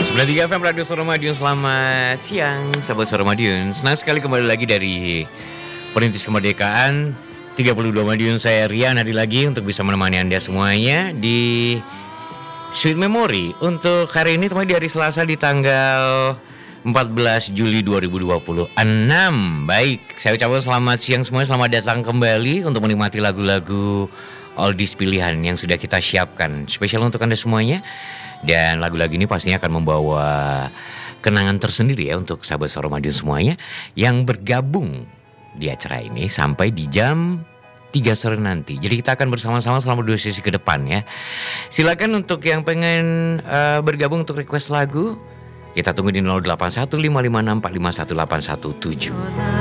93 FM Radio Suara Madiun, selamat siang sahabat Suara Madiun. Senang sekali kembali lagi dari Perintis Kemerdekaan 32 Madiun. Saya Rian hadir lagi untuk bisa menemani Anda semuanya di Sweet Memory. Untuk hari ini teman di hari Selasa di tanggal 14 Juli 2026. Baik, saya ucapkan selamat siang semuanya. Selamat datang kembali untuk menikmati lagu-lagu oldies pilihan yang sudah kita siapkan spesial untuk Anda semuanya. Dan lagu-lagu ini pastinya akan membawa kenangan tersendiri ya untuk sahabat Suara Madiun semuanya yang bergabung di acara ini sampai di jam 3 sore nanti. Jadi kita akan bersama-sama selama 2 sesi ke depan ya. Silakan untuk yang pengen bergabung untuk request lagu, kita tunggu di 081556451817.